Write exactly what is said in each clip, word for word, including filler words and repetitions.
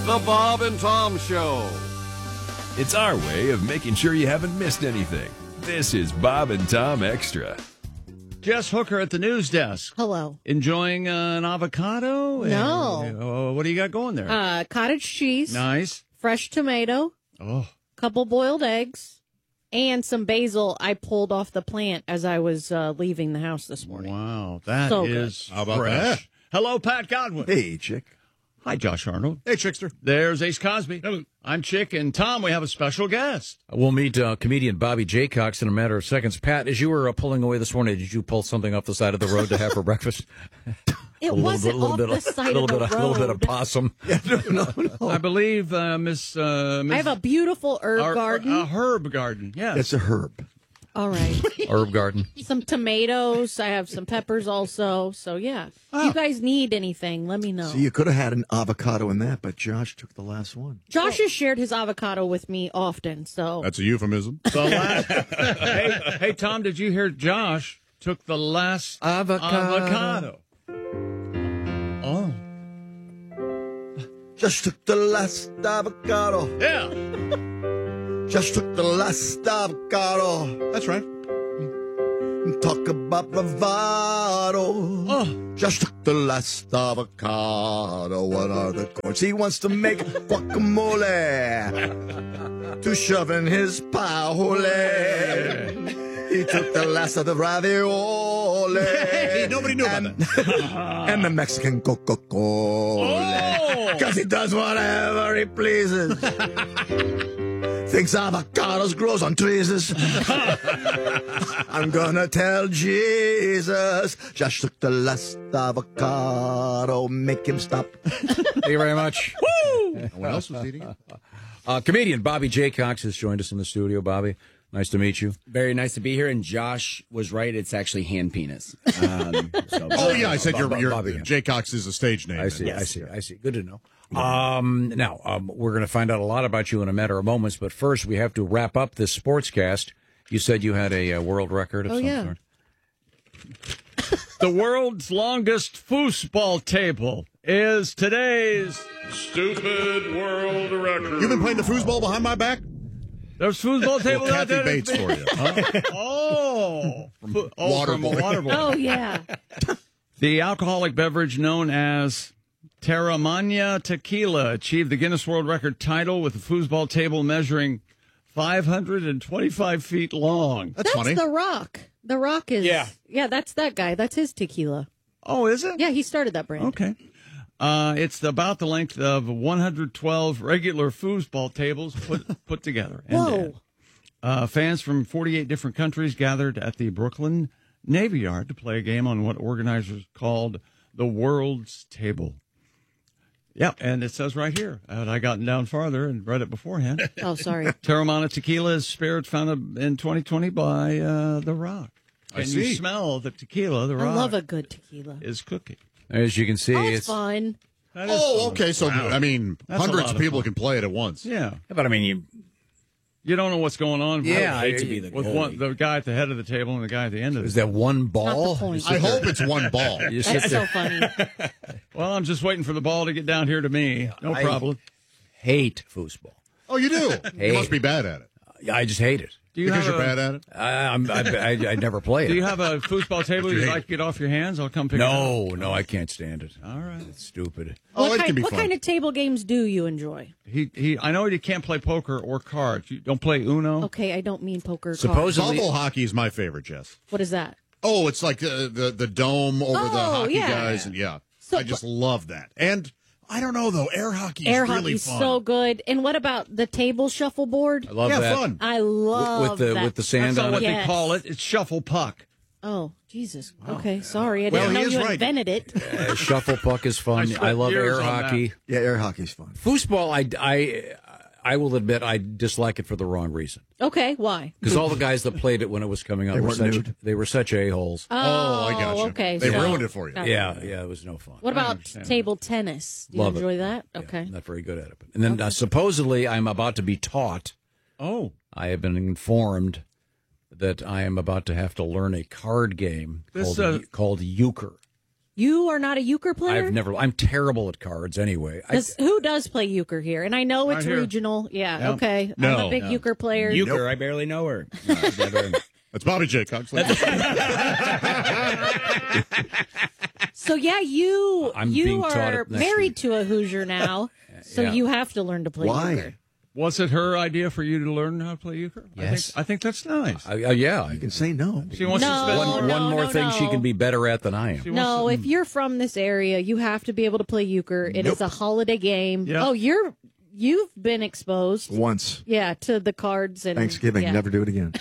The Bob and Tom Show. It's our way of making sure you haven't missed anything. This is Bob and Tom Extra. Jess Hooker at the news desk. Hello. Enjoying uh, an avocado? No. And, uh, what do you got going there? Uh, cottage cheese. Nice. Fresh tomato. Oh. Couple boiled eggs. And some basil I pulled off the plant as I was uh, leaving the house this morning. Wow. That So is How about fresh. that? Hello, Pat Godwin. Hey, Chick. Hi, Josh Arnold. Hey, Chickster. There's Ace Cosby. Hello. I'm Chick, and Tom, we have a special guest. We'll meet uh, comedian Bobby Jaycox in a matter of seconds. Pat, as you were uh, pulling away this morning, did you pull something off the side of the road to have for breakfast? It a little wasn't bit, little off bit the of, side little of the bit, road. A little bit of possum. no, no. I believe uh, Miss... Uh, Miss I have a beautiful herb our- garden. A herb garden, yes. It's a herb. All right. Herb garden. Some tomatoes. I have some peppers also. So, yeah. If you guys need anything, let me know. So you could have had an avocado in that, but Josh took the last one. Josh has shared his avocado with me often, so... That's a euphemism. The last, hey, hey, Tom, did you hear Josh took the last Avocado. avocado? Oh. Just took the last avocado. Yeah. Just took the last avocado. That's right. Talk about bravado. Oh. Just took the last avocado. What are the chords? He wants to make guacamole to shove in his pie hole. He took the last of the ravioli. Hey, nobody knew about and, that. And the Mexican Coca-Cola. Because he does whatever he pleases. Thinks avocados grows on trees. I'm gonna tell Jesus. Just took the last avocado. Make him stop. Thank you very much. Woo! No one else was eating it. Uh, comedian Bobby Jaycox has joined us in the studio. Bobby, nice to meet you. Very nice to be here. And Josh was right. It's actually hand penis. Um, so, Oh, yeah, I said your, your Bobby. Jaycox is a stage name. I see, Yes. I see, I see. Good to know. Um, now, um, we're going to find out a lot about you in a matter of moments, but first we have to wrap up this sportscast. You said you had a, uh world record of Oh, some yeah. sort. The world's longest foosball table is today's stupid world record. You've been playing the foosball behind my back? There's foosball table Well, out Kathy there. Bates for you. Huh? Oh. Fo- oh, Water from a Boy. water boy. Oh, yeah. The alcoholic beverage known as Terramana Tequila achieved the Guinness World Record title with a foosball table measuring five hundred twenty-five feet long. That's, That's funny. The Rock. The Rock is... Yeah. Yeah, that's that guy. That's his tequila. Oh, is it? Yeah, he started that brand. Okay. Uh, it's about the length of one hundred twelve regular foosball tables put put together. And, Whoa. Uh, fans from forty-eight different countries gathered at the Brooklyn Navy Yard to play a game on what organizers called the World's Table. Yep, and it says right here, had I gotten down farther and read it beforehand, Oh, sorry. Terramana Tequila is spirit founded in twenty twenty by uh, The Rock. I Can you see. smell the tequila The I Rock love a good tequila. is cooking? As you can see, Oh, it's, it's, fun. That is Oh, fun. okay. So, I mean, That's a hundreds lot of of people fun. can play it at once. Yeah. but I mean, you, You don't know what's going on. Yeah, I hate to be the with goalie. one, the guy at the head of the table and the guy at the end of is it. that one ball? Not the point. I hope it's one ball. You sit That's there, so funny. Well, I'm just waiting for the ball to get down here to me. No I- problem. hate foosball. Oh, you do? Hey. You must be bad at it. Yeah, I just hate it. Do you Because have you're a, bad at it? I, I'm, I, I, I never play it. Do you have a foosball table you you'd hate like to get off your hands? I'll come pick it no, up. no, I can't stand it. All right. It's stupid. Oh, what it kind, can be what fun. kind of table games do you enjoy? He, he, I know you can't play poker or cards. You don't play Uno? Okay, I don't mean poker. cards. Supposedly, Bubble hockey is my favorite, Jess. What is that? Oh, it's like uh, the the dome over the Oh, hockey yeah. guys, and yeah, So- I just love that. And I don't know though, air hockey is Air really hockey's fun. so good. And what about the table shuffleboard? I love yeah, that. fun. I love with the that. with the sand That's not on what it. they Yes. call it. It's shuffle puck. Oh, Jesus. Okay, sorry. I Well, didn't he know is you right. invented it. Uh, shuffle puck is fun. I I, spent love years air on hockey. Yeah, air hockey's fun. Foosball, I, I, I will admit I dislike it for the wrong reason. Okay, why? Because all the guys that played it when it was coming out They were weren't such nude. they were such a holes. Oh, I got you. okay. They so- ruined it for you. Got it. yeah, yeah, it was no fun. What about understand. table tennis? Do you Love it. enjoy that? Yeah, Okay. not very good at it. And then uh, supposedly I'm about to be taught. Oh. I have been informed that I am about to have to learn a card game This, called uh, called euchre. You are not a euchre player? I've never. I'm terrible at cards anyway. I, Does, who does play euchre here? And I know it's Right here. regional. Yeah, Yep. okay. I'm No, a big no. euchre player. Euchre, I barely know her. No, I've never- That's Bobby J. Cox. So yeah, you I'm you being taught are it next married week. to a Hoosier now, so Yeah. you have to learn to play Why? euchre. Was it her idea for you to learn how to play euchre? Yes. I think, I think that's nice. I, uh, yeah. You can say no. She wants No. to spend one more. no, one more no, thing she no. can be better at than I am. She wants No, to- if you're from this area, you have to be able to play euchre. It is Nope. a holiday game. Yeah. Oh, you're you've been exposed, Once. yeah, to the cards and Thanksgiving. yeah. Never do it again.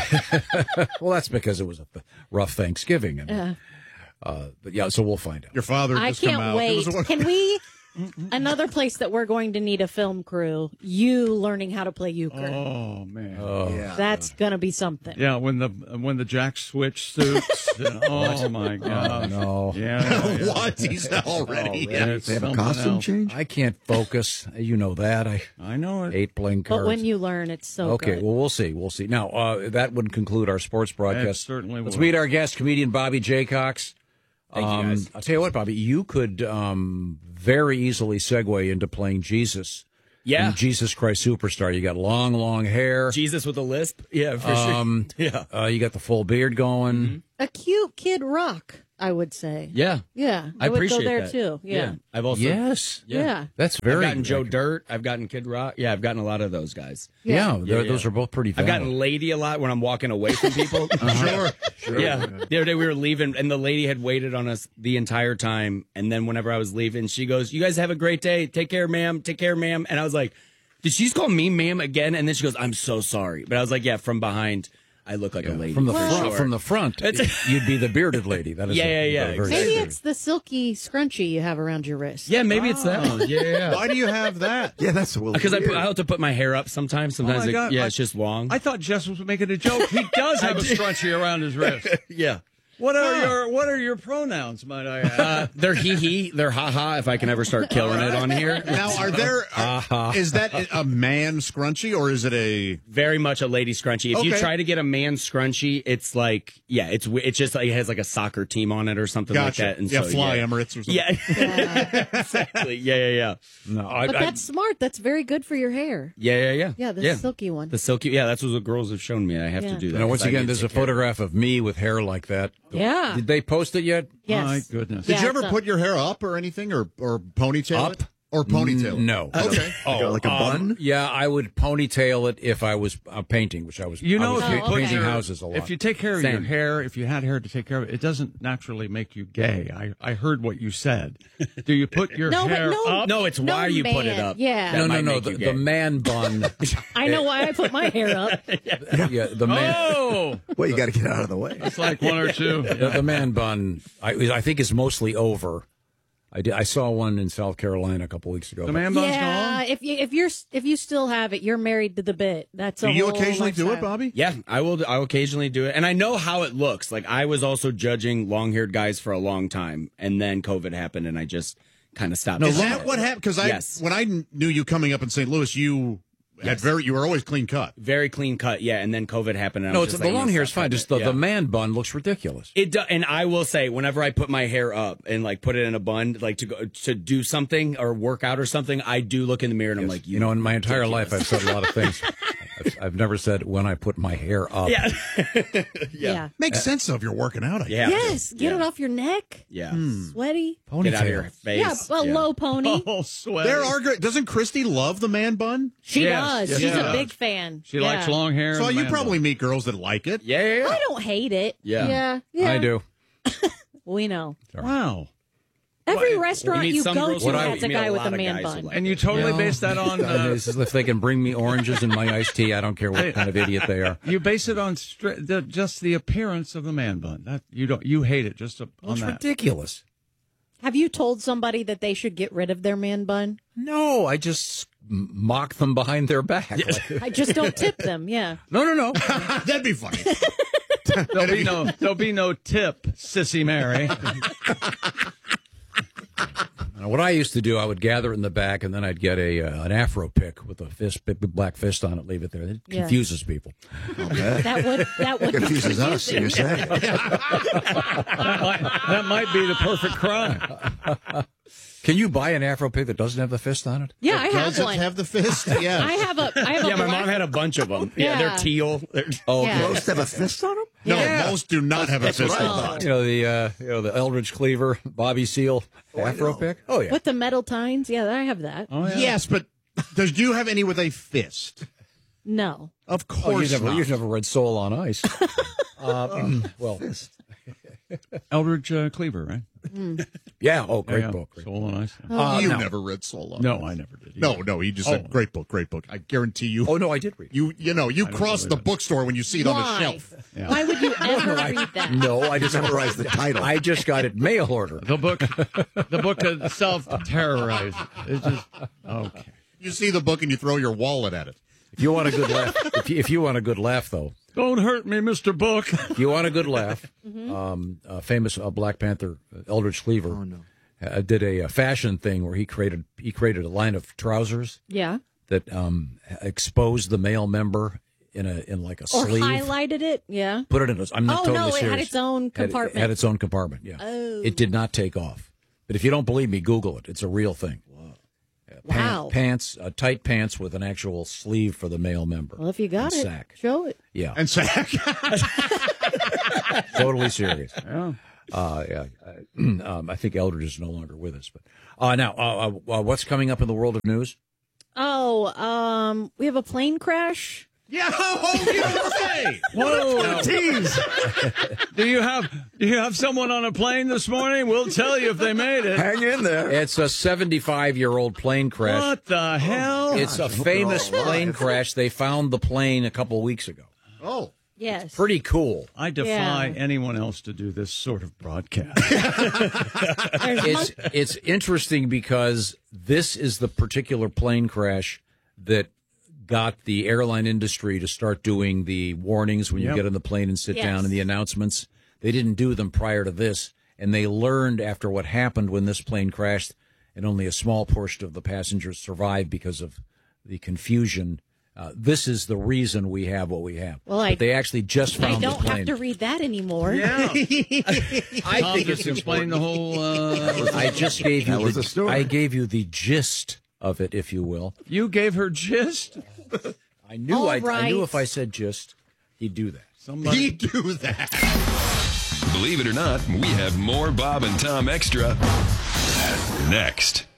Well, that's because it was a rough Thanksgiving. And, Uh, uh, but yeah, so we'll find out. Your father I just come can't out. It wait. was a- Can we? Another place that we're going to need a film crew. You learning how to play euchre. Oh man. Yeah. That's gonna be something. Yeah, when the when the Jack switch suits. and- oh my god. No. Yeah. yeah, yeah. What? He's already. Yeah, it's They have a something costume else. change? I can't focus. You know that. I I know it. hate playing cards. But when you learn, it's so Okay, good. well, we'll see. We'll see. Now, uh, that would conclude our sports broadcast. It certainly Let's would. meet our guest, comedian Bobby Jaycox. Thank you, Um, guys. I'll tell you what, Bobby, you could um, very easily segue into playing Jesus. Yeah. in Jesus Christ Superstar. You got long, long hair. Jesus with a lisp. Yeah, for Um, sure. Yeah. Uh, you got the full beard going. A cute Kid Rock, I would say. Yeah. Yeah, I would appreciate go there that. too. Yeah, I've also Yes. yeah. That's I've very gotten Joe accurate. Dirt. I've gotten Kid Rock. Yeah, I've gotten a lot of those guys. Yeah, Yeah. they're- Yeah, yeah. those are both pretty I've valid. gotten lady a lot when I'm walking away from people. Sure. Sure. Yeah. The other day we were leaving, and the lady had waited on us the entire time. And then whenever I was leaving, she goes, "You guys have a great day. Take care, ma'am. Take care, ma'am." And I was like, "Did she just call me ma'am again?" And then she goes, "I'm so sorry." But I was like, "Yeah, from behind, I look like a lady From the for front, sure." from the front, It's- you'd be the bearded lady. That is Yeah, a- yeah, yeah, a very- Maybe Exactly. it's the silky scrunchie you have around your wrist. Yeah, maybe it's that one. Yeah, yeah. Why do you have that? Yeah, that's a little Because I, weird. put, I have to put my hair up sometimes. Sometimes, Oh, my it- God. yeah, I- it's just long. I thought Jess was making a joke. He does have a scrunchie around his wrist. yeah. What are your What are your pronouns, might I ask? Uh, they're hee hee. They're ha ha. If I can ever start killing it on here. Now, are there? Are, is that a man scrunchie or is it a? Very much a lady scrunchie. If you Okay. try to get a man scrunchie, it's like, yeah, it's it's just like it has like a soccer team on it or something Gotcha. like that. And yeah, so, Fly yeah. Emirates or something. Yeah, exactly. Yeah, yeah, yeah. No, I, But I- that's smart. That's very good for your hair. Yeah, yeah, yeah. Yeah, the silky one. The silky. Yeah, that's what the girls have shown me. I have Yeah. to do that. now, once 'cause I again, need there's to a take care. photograph of me with hair like that. Yeah. Did they post it yet? Yes. My goodness. Did Yeah, you ever it's a- put your hair up or anything, or or ponytail Up? it? Or ponytail? it? No. Okay. Oh, Like a bun? Yeah, I would ponytail it if I was uh, painting, which I was. You know, I was if you pa- put painting your, houses a lot. if you take care of your Same. hair, if you had hair to take care of it, it doesn't naturally make you gay. I, I heard what you said. Do you put your No, but hair no- up? No, it's No why you put it man. up. Yeah. That no, no, might no, make the, you the gay. man bun. I know why I put my hair up. yeah, the man. Oh, Well, you got to get out of the way. it's like one or two. The, the man bun, I, I think, is mostly over. I did, I saw one in South Carolina a couple weeks ago. The man bun's Yeah, gone. if you if you're if you still have it, you're married to the bit. That's a Do you whole occasionally do it, lifestyle. Bobby? Yeah, I will. I will occasionally do it, and I know how it looks. Like I was also judging long-haired guys for a long time, and then COVID happened, and I just kind of stopped. Is doing that it. what happened? Because I, Yes. when I kn- knew you coming up in Saint Louis, you had Yes. very, you were always clean cut. Very clean cut, yeah. And then COVID happened. And I no, was it's just the like, I'm long gonna hair is stop fine. cutting Just the, it. the Yeah. man bun looks ridiculous. It do, and I will say, whenever I put my hair up and like put it in a bun, like to go to do something or work out or something, I do look in the mirror and I'm like, You know, in my entire life, I've ridiculous. said a lot of things. I've, I've never said when I put my hair up. yeah, Yeah. Makes sense though if you're working out. I guess. yeah, Yes. Get yeah. it off your neck. Yeah, Sweaty. get out of your Ponytail. face. Yeah, a Yeah. low pony. Oh, sweat. There are good. Doesn't Christy love the man bun? She Yes, does. yes, She's she a does. big fan. She Yeah. likes long hair. So and you man probably bun. meet girls that like it. Yeah, yeah, yeah. I don't hate it. Yeah. Yeah. Yeah. I do. We know. Wow. Every Well, restaurant you meet you some go girls to who like has it. a You meet guy a with lot a of man guys who bun. like And you totally No. base that on. Uh, Uh, this is if they can bring me oranges in my iced tea, I don't care what kind of idiot they are. you base it on stri- the, just the appearance of the man bun. That you don't. You hate it just on Well, it's that. ridiculous. Have you told somebody that they should get rid of their man bun? No, I just m- mock them behind their back. Like, I just don't tip them. Yeah. no, no, no. That'd be funny. There'll be no. There'll be no tip, Sissy Mary. And what I used to do, I would gather it in the back, and then I'd get a uh, an Afro pick with a fist, big, big black fist on it, leave it there. It Yeah. confuses people. That would that would Confuses us, you're saying. That might, that might be the perfect crime. Can you buy an Afro pick that doesn't have the fist on it? Yeah, I have Does it one. have the fist? Yeah. I have a. I have a. Yeah, my black- mom had a bunch of them. Yeah, Yeah. they're teal. They're, Oh, Yeah. Most have a fist on them? no, Yeah. most do not have a fist. what I on them. thought. you know the uh, you know the Eldridge Cleaver, Bobby Seale Afro know. pick. Oh yeah. With the metal tines, yeah, I have that. Oh, yeah. Yes, but does you have any with a fist? No, Of Oh, course you've never, not. you've never read Soul on Ice. uh, well, Eldridge uh, Cleaver, right? yeah. Oh, great Yeah, book. Great Soul and Ice. Uh, you no. never read Soul on No, Ice. I never did. No, either. no, he just Oh. said, great book, great book. I guarantee you. Oh no, I did read. You you know, you don't cross believe the it. bookstore when you see it on the Why? shelf. Yeah. Why would you ever read that? No, I just Memorize the title. I just got it mail order. The book, the book itself terrorized. It's just okay. You see the book and you throw your wallet at it. If you want a good laugh, if you, if you want a good laugh though, Don't hurt me, Mister Book. if you want a good laugh, um, uh, famous uh, Black Panther uh, Eldridge Cleaver Oh, no. uh, did a, uh fashion thing where he created he created a line of trousers Yeah, that um, exposed the male member in a in like a or sleeve. highlighted it. Yeah. Put it in a. I'm not Oh, totally no, it had serious. its own Had- compartment. Had, its own compartment. Yeah. Oh. It did not take off. But if you don't believe me, Google it. It's a real thing. Wow. Pants, uh, tight pants with an actual sleeve for the male member. Well, if you got And it, sack. show it. Yeah, And sack. totally serious. Yeah. Uh, yeah, uh, um, I think Eldridge is no longer with us. But uh, now, uh, uh, what's coming up in the world of news? Oh, um, we have a plane crash. yeah, oh, you don't say. Whoa, tease. Do you have do you have someone on a plane this morning? We'll tell you if they made it. Hang in there. It's a seventy-five-year-old plane crash. What the hell? It's a famous plane crash. They found the plane a couple of weeks ago. Oh. Yes. Pretty cool. I defy Yeah. anyone else to do this sort of broadcast. There's It's it's interesting because this is the particular plane crash that got the airline industry to start doing the warnings when you Yep. get on the plane and sit Yes. down and the announcements. They didn't do them prior to this, and they learned after what happened when this plane crashed, and only a small portion of the passengers survived because of the confusion. Uh, this is the reason we have what we have. Well, I- but they actually just found I don't the plane. have to read that anymore. Yeah. I Tom think just it's explained the whole. Uh, I just gave you That was the, the story. I gave you the gist of it, if you will. you gave her gist. I knew All I, I knew right. if I said gist, he'd do that. Somebody. He do that. Believe it or not, we have more Bob and Tom Extra next.